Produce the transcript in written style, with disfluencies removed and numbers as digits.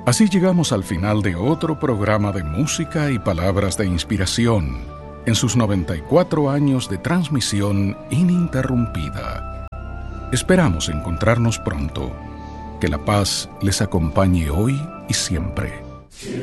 Así llegamos al final de otro programa de música y palabras de inspiración, en sus 94 años de transmisión ininterrumpida. Esperamos encontrarnos pronto. Que la paz les acompañe hoy y siempre.